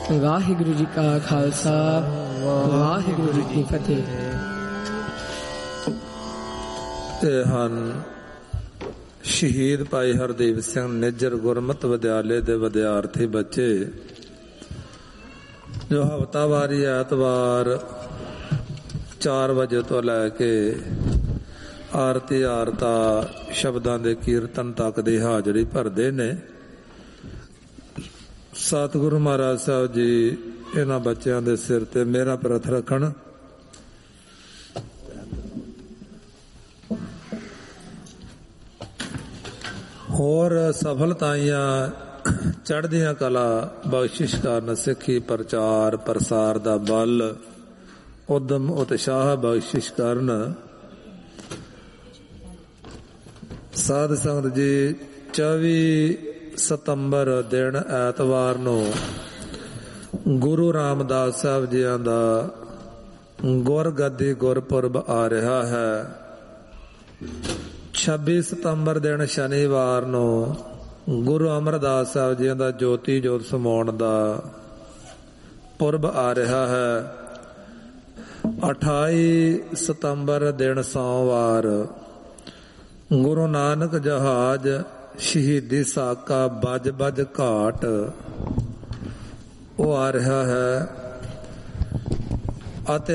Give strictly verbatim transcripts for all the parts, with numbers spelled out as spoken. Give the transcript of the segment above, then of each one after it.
ਵਾਹਿਗੁਰੂ ਜੀ ਕਾ ਖਾਲਸਾ ਵਾਹਿਗੁਰੂ ਜੀ ਕੀ ਫਤਿਹ। ਇਹ ਹਨ ਸ਼ਹੀਦ ਭਾਈ ਹਰਦੇਵ ਸਿੰਘ ਨਿੱਜਰ ਗੁਰਮਤਿ ਵਿਦਿਆਲੇ ਦੇ ਵਿਦਿਆਰਥੀ ਬੱਚੇ ਜੋ ਹਫ਼ਤਾਵਾਰੀ ਐਤਵਾਰ ਚਾਰ ਵਜੇ ਤੋਂ ਲੈ ਕੇ ਆਰਤੀ ਆਰਤਾ ਸ਼ਬਦਾਂ ਦੇ ਕੀਰਤਨ ਤੱਕ ਦੀ ਹਾਜ਼ਰੀ ਭਰਦੇ ਨੇ। ਸਤਿਗੁਰੂ ਮਹਾਰਾਜ ਸਾਹਿਬ ਜੀ ਇਹਨਾਂ ਬੱਚਿਆਂ ਦੇ ਸਿਰ ਤੇ ਮੇਰਾ ਪ੍ਰਥ ਰੱਖਣ। ਹੋਰ ਸਫਲਤਾਈਆਂ ਚੜ੍ਹਦੀਆਂ ਕਲਾ ਬਖਸ਼ਿਸ਼ ਕਰਨ, ਸਿੱਖੀ ਪ੍ਰਚਾਰ ਪ੍ਰਸਾਰ ਦਾ ਬਲ ਉਦਮ ਉਤਸ਼ਾਹ ਬਖਸ਼ਿਸ਼ ਕਰਨ। ਸਾਧ ਸੰਗਤ ਜੀ, ਚੌਵੀ ਸਤੰਬਰ ਦਿਨ ਐਤਵਾਰ ਨੂੰ ਗੁਰੂ ਰਾਮਦਾਸ ਸਾਹਿਬ ਜੀਆਂ ਦਾ ਗੁਰਗੱਦੀ ਗੁਰਪੁਰਬ ਆ ਰਿਹਾ ਹੈ। ਛੱਬੀ ਸਤੰਬਰ ਦਿਨ ਸ਼ਨੀਵਾਰ ਨੂੰ ਗੁਰੂ ਅਮਰਦਾਸ ਸਾਹਿਬ ਜੀਆਂ ਦਾ ਜੋਤੀ ਜੋਤ ਸਮਾਉਣ ਦਾ ਪੁਰਬ ਆ ਰਿਹਾ ਹੈ। ਅਠਾਈ ਸਤੰਬਰ ਦਿਨ ਸੋਮਵਾਰ ਗੁਰੂ ਨਾਨਕ ਜਹਾਜ਼ ਸ਼ਹੀਦੀ ਸਾਕਾ ਬੱਜ ਬੱਜ ਘਾਟ ਉਹ ਆ ਰਿਹਾ ਹੈ। ਅਤੇ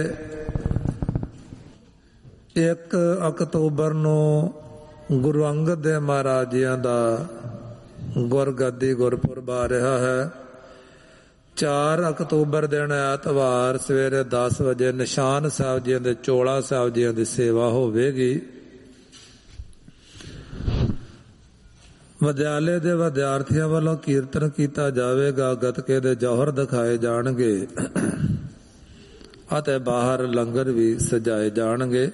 ਇੱਕ ਅਕਤੂਬਰ ਨੂੰ ਗੁਰੂ ਅੰਗਦ ਦੇਵ ਮਹਾਰਾਜ ਜੀਆਂ ਦਾ ਗੁਰਗੱਦੀ ਗੁਰਪੁਰਬ ਆ ਰਿਹਾ ਹੈ। ਚਾਰ ਅਕਤੂਬਰ ਦਿਨ ਐਤਵਾਰ ਸਵੇਰੇ ਦਸ ਵਜੇ ਨਿਸ਼ਾਨ ਸਾਹਿਬ ਜੀਆਂ ਦੇ ਚੋਲਾ ਸਾਹਿਬ ਜੀਆਂ ਦੀ ਸੇਵਾ ਹੋਵੇਗੀ। ਵਿਦਿਆਲੇ ਦੇ ਵਿਦਿਆਰਥੀਆਂ ਵੱਲੋਂ ਕੀਰਤਨ ਕੀਤਾ ਜਾਵੇਗਾ, ਗੱਤਕੇ ਦੇ ਜੌਹਰ ਦਿਖਾਏ ਜਾਣਗੇ ਅਤੇ ਬਾਹਰ ਲੰਗਰ ਵੀ ਸਜਾਏ ਜਾਣਗੇ।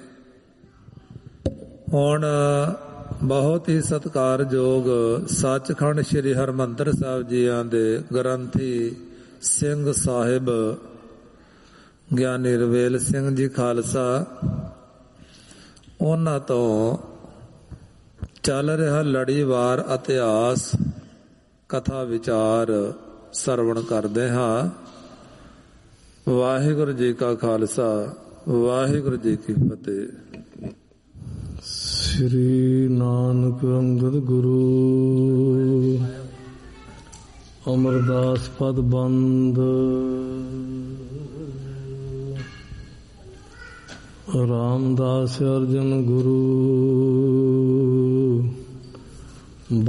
ਹੁਣ ਬਹੁਤ ਹੀ ਸਤਿਕਾਰਯੋਗ ਸੱਚਖੰਡ ਸ੍ਰੀ ਹਰਿਮੰਦਰ ਸਾਹਿਬ ਜੀਆਂ ਦੇ ਗ੍ਰੰਥੀ ਸਿੰਘ ਸਾਹਿਬ ਗਿਆਨੀ ਰਵੇਲ ਸਿੰਘ ਜੀ ਖਾਲਸਾ, ਉਹਨਾਂ ਤੋਂ ਚੱਲ ਰਿਹਾ ਲੜੀਵਾਰ ਇਤਿਹਾਸ ਕਥਾ ਵਿਚਾਰ ਸਰਵਣ ਕਰਦੇ ਹਾਂ। ਵਾਹਿਗੁਰੂ ਜੀ ਕਾ ਖਾਲਸਾ ਵਾਹਿਗੁਰੂ ਜੀ ਕੀ ਫਤਿਹ। ਸ੍ਰੀ ਨਾਨਕ ਅੰਗਦ ਗੁਰੂ ਅਮਰਦਾਸ ਪਦ ਬੰਦ ਰਾਮਦਾਸ ਅਰਜਨ ਗੁਰੂ